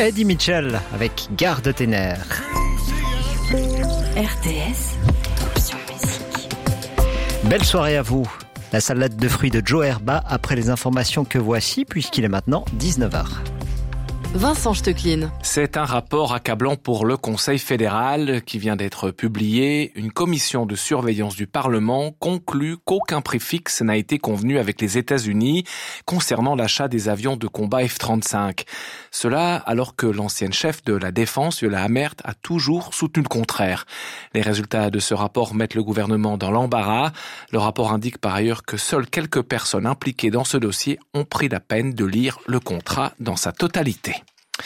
Eddie Mitchell avec Garde tes nerfs. RTS, option musique. Belle soirée à vous. La salade de fruits de Joe Herba après les informations que voici puisqu'il est maintenant 19h. Vincent Stecklin. C'est un rapport accablant pour le Conseil fédéral qui vient d'être publié. Une commission de surveillance du Parlement conclut qu'aucun prix fixe n'a été convenu avec les États-Unis concernant l'achat des avions de combat F-35. Cela alors que l'ancienne chef de la Défense, Yola Amert, a toujours soutenu le contraire. Les résultats de ce rapport mettent le gouvernement dans l'embarras. Le rapport indique par ailleurs que seules quelques personnes impliquées dans ce dossier ont pris la peine de lire le contrat dans sa totalité.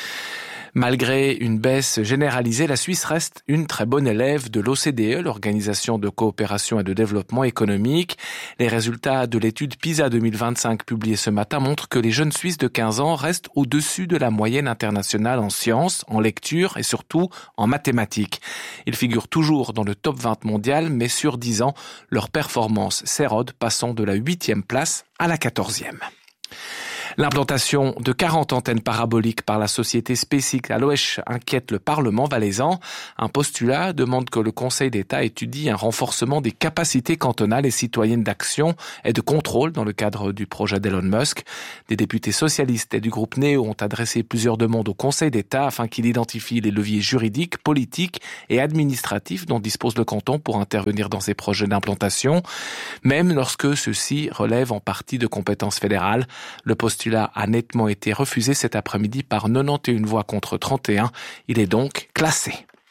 Malgré une baisse généralisée, la Suisse reste une très bonne élève de l'OCDE, l'Organisation de coopération et de développement économique. Les résultats de l'étude PISA 2025 publiée ce matin montrent que les jeunes Suisses de 15 ans restent au-dessus de la moyenne internationale en sciences, en lecture et surtout en mathématiques. Ils figurent toujours dans le top 20 mondial, mais sur 10 ans, leur performance s'érode, passant de la 8e place à la 14e. L'implantation de 40 antennes paraboliques par la société SpaceX à l'Oesch inquiète le Parlement valaisan. Un postulat demande que le Conseil d'État étudie un renforcement des capacités cantonales et citoyennes d'action et de contrôle dans le cadre du projet d'Elon Musk. Des députés socialistes et du groupe Néo ont adressé plusieurs demandes au Conseil d'État afin qu'il identifie les leviers juridiques, politiques et administratifs dont dispose le canton pour intervenir dans ces projets d'implantation, même lorsque ceux-ci relèvent en partie de compétences fédérales. Le postulat a nettement été refusé cet après-midi par 91 voix contre 31. Il est donc classé.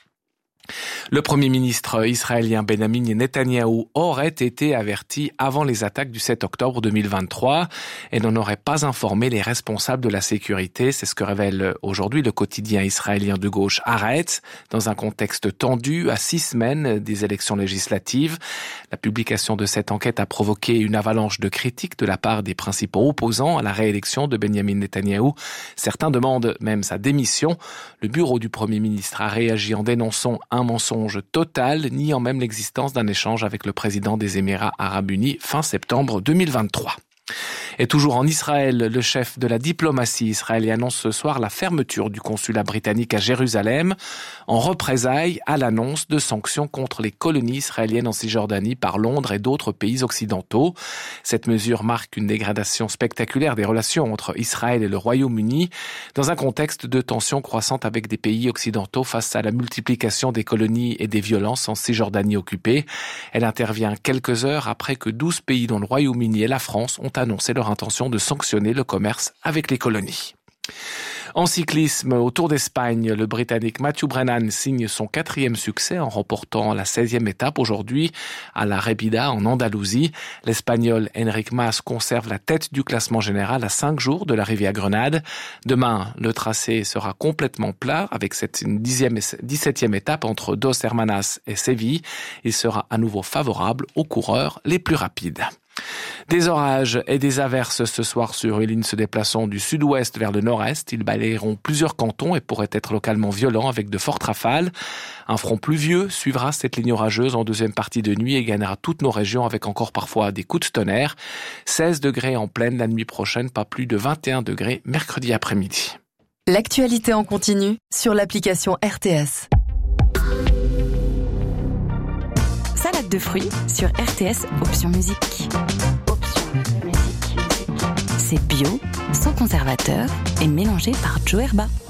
Le Premier ministre israélien Benjamin Netanyahou aurait été averti avant les attaques du 7 octobre 2023 et n'en aurait pas informé les responsables de la sécurité. C'est ce que révèle aujourd'hui le quotidien israélien de gauche Haaretz, dans un contexte tendu à 6 semaines des élections législatives. La publication de cette enquête a provoqué une avalanche de critiques de la part des principaux opposants à la réélection de Benjamin Netanyahou. Certains demandent même sa démission. Le bureau du Premier ministre a réagi en dénonçant un mensonge total, niant même l'existence d'un échange avec le président des Émirats Arabes Unis fin septembre 2023. Et toujours en Israël, le chef de la diplomatie israélienne annonce ce soir la fermeture du consulat britannique à Jérusalem en représailles à l'annonce de sanctions contre les colonies israéliennes en Cisjordanie par Londres et d'autres pays occidentaux. Cette mesure marque une dégradation spectaculaire des relations entre Israël et le Royaume-Uni dans un contexte de tensions croissantes avec des pays occidentaux face à la multiplication des colonies et des violences en Cisjordanie occupée. Elle intervient quelques heures après que 12 pays dont le Royaume-Uni et la France ont annoncé leur intention de sanctionner le commerce avec les colonies. En cyclisme, au Tour d'Espagne, le Britannique Matthew Brennan signe son 4e succès en remportant la 16e étape aujourd'hui à la Rébida en Andalousie. L'Espagnol Enric Mas conserve la tête du classement général à 5 jours de l'arrivée à Grenade. Demain, le tracé sera complètement plat avec cette 17e étape entre Dos Hermanas et Séville. Il sera à nouveau favorable aux coureurs les plus rapides. Des orages et des averses ce soir sur une ligne se déplaçant du sud-ouest vers le nord-est. Ils balayeront plusieurs cantons et pourraient être localement violents avec de fortes rafales. Un front pluvieux suivra cette ligne orageuse en deuxième partie de nuit et gagnera toutes nos régions avec encore parfois des coups de tonnerre. 16 degrés en pleine la nuit prochaine, pas plus de 21 degrés mercredi après-midi. L'actualité en continu sur l'application RTS. Salade de fruits sur RTS, option musique. C'est bio, sans conservateur et mélangé par Joe Herba.